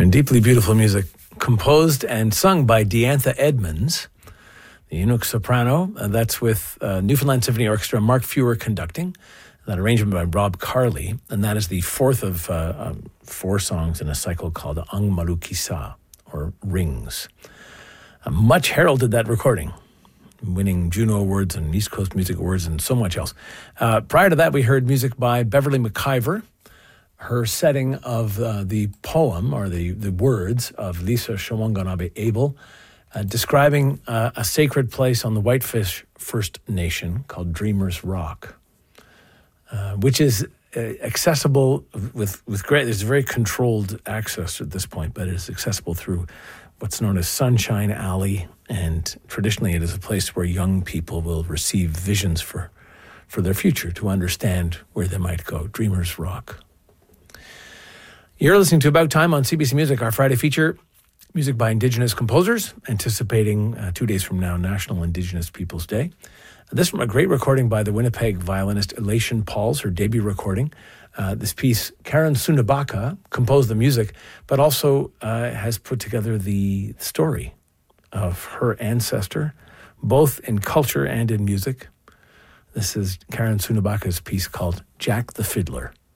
and deeply beautiful music composed and sung by Diantha Edmonds, the Inuk soprano. That's with Newfoundland Symphony Orchestra, Mark Fewer conducting. That arrangement by Rob Carley, and that is the fourth of 4 songs in a cycle called Ang Malukisa, or Rings. Much heralded that recording, winning Juno Awards and East Coast Music Awards and so much else. Prior to that, we heard music by Beverly McIver, her setting of the poem, or the words of Lisa Shawanganabe Abel, describing a sacred place on the Whitefish First Nation called Dreamer's Rock, which is accessible with great, there's very controlled access at this point, but it is accessible through what's known as Sunshine Alley, and traditionally it is a place where young people will receive visions for their future, to understand where they might go. Dreamer's Rock. You're listening to About Time on CBC Music, our Friday feature, music by Indigenous composers, anticipating 2 days from now, National Indigenous Peoples Day. This from a great recording by the Winnipeg violinist Elation Pauls, her debut recording. This piece, Karen Sunabaka composed the music, but also has put together the story of her ancestor, both in culture and in music. This is Karen Sunabaka's piece called Jack the Fiddler.